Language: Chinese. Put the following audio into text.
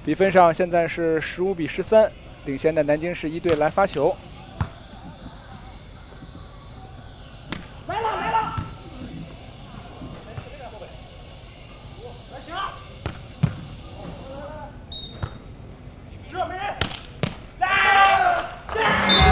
比分上现在是15比13，领先的南京市一队来发球。